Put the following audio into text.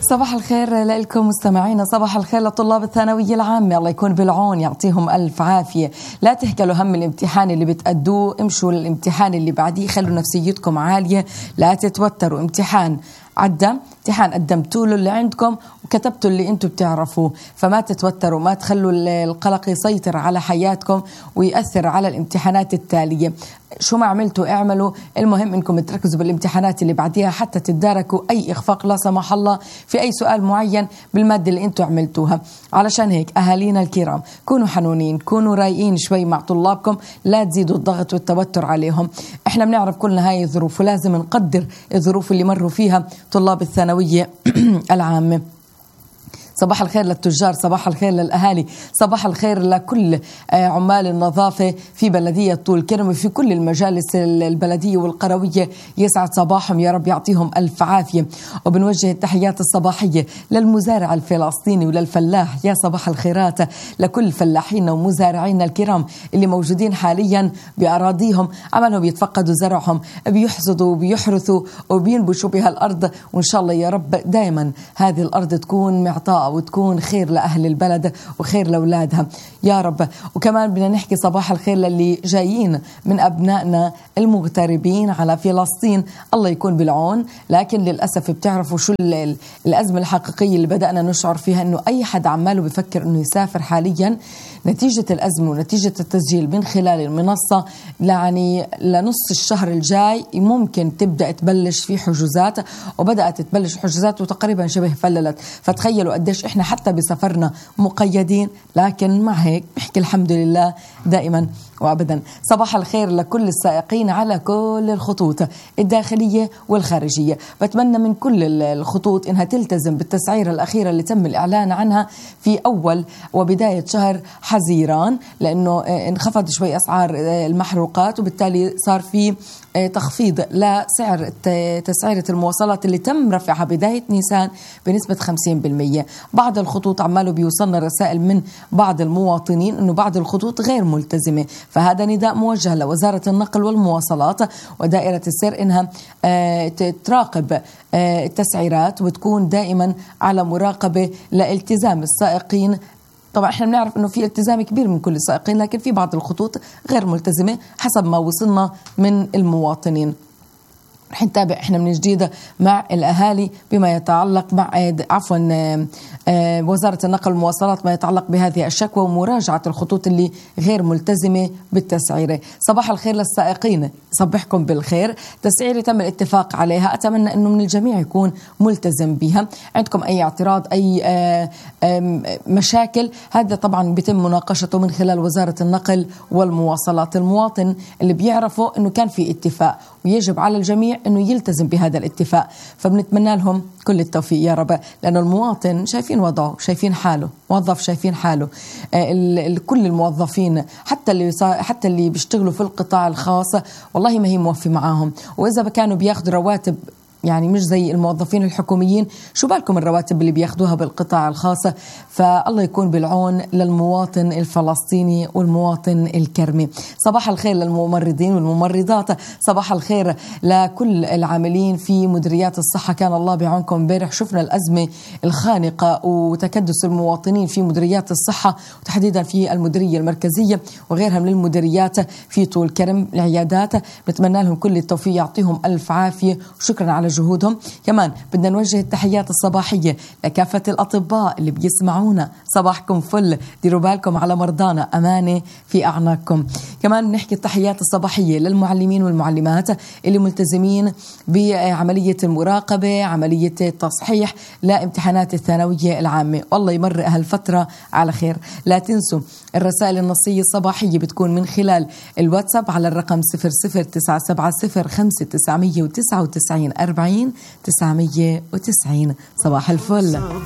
صباح الخير لكم مستمعينا، صباح الخير لطلاب الثانوية العامة، الله يكون بالعون، يعطيهم ألف عافية. لا تهكلوا هم الامتحان اللي بتأدوه، امشوا للامتحان اللي بعديه، خلوا نفسيتكم عالية، لا تتوتروا. امتحان عدى، امتحان قدمتوا له اللي عندكم وكتبتوا اللي انتم بتعرفوه، فما تتوتروا، ما تخلوا القلق يسيطر على حياتكم ويأثر على الامتحانات التالية. شو ما عملتوا اعملوا، المهم انكم تركزوا بالامتحانات اللي بعديها حتى تتداركوا اي اخفاق لا سمح الله في اي سؤال معين بالمادة اللي انتم عملتوها. علشان هيك اهالينا الكرام كونوا حنونين، كونوا رايقين شوي مع طلابكم، لا تزيدوا الضغط والتوتر عليهم. احنا بنعرف كلنا هاي الظروف ولازم نقدر الظروف اللي مروا فيها طلاب الثانوية العامة. صباح الخير للتجار، صباح الخير للأهالي، صباح الخير لكل عمال النظافة في بلدية طول كرم وفي كل المجالس البلدية والقروية، يسعد صباحهم يا رب، يعطيهم ألف عافية. وبنوجه التحيات الصباحية للمزارع الفلسطيني وللفلاح، يا صباح الخيرات لكل فلاحين ومزارعين الكرام اللي موجودين حاليا بأراضيهم، عملهم يتفقدوا زرعهم، بيحصدوا وبيحرثوا وبينبشوا بها الأرض، وإن شاء الله يا رب دائما هذه الأرض تكون معطاء وتكون خير لأهل البلد وخير لأولادها يا رب. وكمان بدنا نحكي صباح الخير للي جايين من أبنائنا المغتربين على فلسطين، الله يكون بالعون. لكن للأسف بتعرفوا شو الأزمة الحقيقية اللي بدأنا نشعر فيها، إنه أي حد عماله بفكر إنه يسافر حاليا نتيجة الأزمة ونتيجة التسجيل من خلال المنصة، يعني لنص الشهر الجاي ممكن تبدأ تبلش في حجوزات، وبدأت تبلش حجوزات وتقريبا شبه فللت. فتخيلوا قديش إحنا حتى بسفرنا مقيدين، لكن مع هيك بحكي الحمد لله دائما وأبدا. صباح الخير لكل السائقين على كل الخطوط الداخلية والخارجية، بتمنى من كل الخطوط إنها تلتزم بالتسعيرة الأخيرة اللي تم الإعلان عنها في أول وبداية شهر حزيران، لأنه انخفض شوي أسعار المحروقات، وبالتالي صار في تخفيض لسعر تسعيرة المواصلات اللي تم رفعها بداية نيسان بنسبة 50%. بعض الخطوط عماله بيوصلنا رسائل من بعض المواطنين إنه بعض الخطوط غير ملتزمة، فهذا نداء موجه لوزارة النقل والمواصلات ودائرة السير إنها تراقب التسعيرات وتكون دائما على مراقبة لالتزام السائقين. طبعا احنا بنعرف انه في التزام كبير من كل السائقين، لكن في بعض الخطوط غير ملتزمة حسب ما وصلنا من المواطنين. رح نتابع احنا من جديد مع الاهالي بما يتعلق مع وزارة النقل والمواصلات ما يتعلق بهذه الشكوى ومراجعة الخطوط اللي غير ملتزمة بالتسعيرة. صباح الخير للسائقين، صبحكم بالخير. تسعيرة تم الاتفاق عليها، أتمنى أنه من الجميع يكون ملتزم بها. عندكم أي اعتراض، أي مشاكل، هذا طبعا بيتم مناقشته من خلال وزارة النقل والمواصلات. المواطن اللي بيعرفوا أنه كان في اتفاق ويجب على الجميع أنه يلتزم بهذا الاتفاق، فبنتمنى لهم كل التوفيق يا رب، لأنه المواطن شايفين وضعه، شايفين حاله، موظف شايفين حاله. كل الموظفين حتى اللي بيشتغلوا في القطاع الخاص والله ما هي موفي معاهم، وإذا كانوا بياخذوا رواتب يعني مش زي الموظفين الحكوميين، شو بالكم الرواتب اللي بياخدوها بالقطاع الخاص. فالله يكون بالعون للمواطن الفلسطيني والمواطن الكرمي. صباح الخير للممرضين والممرضات، صباح الخير لكل العاملين في مديريات الصحة، كان الله بعونكم. امبارح شفنا الأزمة الخانقة وتكدس المواطنين في مديريات الصحة، وتحديدا في المديرية المركزية وغيرها من المديريات في طول كرم العيادات. بتمنى لهم كل التوفيق، يعطيهم ألف عافية وشكرا على جهودهم. كمان بدنا نوجه التحيات الصباحية لكافة الأطباء اللي بيسمعونا، صباحكم فل، ديروا بالكم على مرضانا، أمانة في أعناقكم. كمان نحكي التحيات الصباحية للمعلمين والمعلمات اللي ملتزمين بعملية المراقبة، عملية التصحيح لامتحانات الثانوية العامة، والله يمر هالفترة على خير. لا تنسوا الرسائل النصية الصباحية بتكون من خلال الواتساب على الرقم 00970 5999 40 990. صباح الفل.